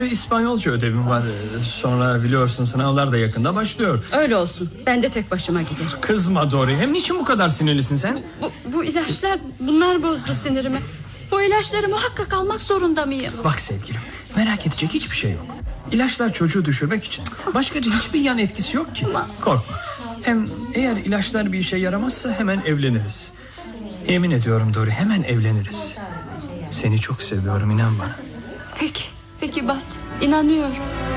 İspanyolca ödevim var. Sonra biliyorsun sınavlar da yakında başlıyor. Öyle olsun. Ben de tek başıma giderim. Kızma Dory. Hem niçin bu kadar sinirlisin sen? Bu ilaçlar, bunlar bozdu sinirimi. Bu ilaçları muhakkak almak zorunda mıyım? Bak sevgilim, merak edecek hiçbir şey yok. İlaçlar çocuğu düşürmek için. Başkaca hiçbir yan etkisi yok ki. Korkma. Hem eğer ilaçlar bir işe yaramazsa hemen evleniriz. Yemin ediyorum Dory, hemen evleniriz. Seni çok seviyorum, inan bana. Peki Bat, inanıyorum.